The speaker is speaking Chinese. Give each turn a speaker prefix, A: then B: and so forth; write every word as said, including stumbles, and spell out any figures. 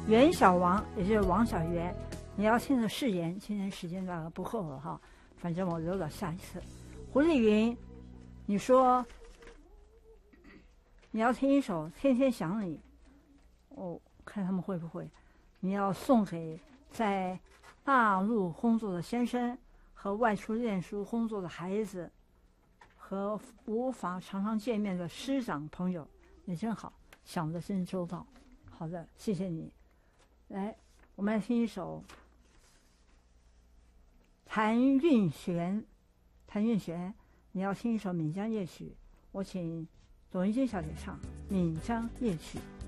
A: 袁小王也就是王小元，你要听的誓言，今天时间大概不够了哈，反正我留到下一次。胡丽云，你说你要听一首《天天想你》，哦，看他们会不会。你要送给在大陆工作的先生和外出念书工作的孩子和无法常常见面的师长朋友，你真好，想得真周到。好的，谢谢你。来，我们来听一首谭韵璇，谭韵璇，你要听一首《闽江夜曲》，我请董一军小姐唱《闽江夜曲》。